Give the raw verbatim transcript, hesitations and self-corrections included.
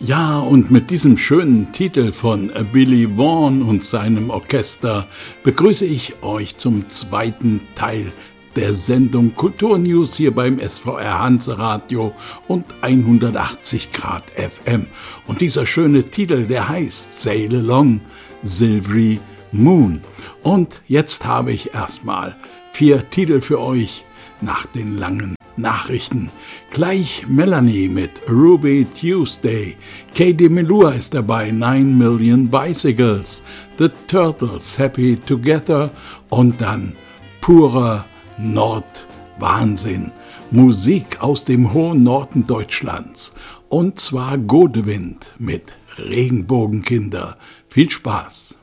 Ja, und mit diesem schönen Titel von Billy Vaughn und seinem Orchester begrüße ich euch zum zweiten Teil der Sendung Kulturnews hier beim S V R Hanseradio und hundertachtzig Grad F M. Und dieser schöne Titel, der heißt Sail Along, Silvery Moon. Und jetzt habe ich erstmal vier Titel für euch nach den langen Nachrichten. Gleich Melanie mit Ruby Tuesday, Katie Melua ist dabei, Nine Million Bicycles, The Turtles, Happy Together und dann purer Nordwahnsinn. Musik aus dem hohen Norden Deutschlands und zwar Godewind mit Regenbogenkinder. Viel Spaß!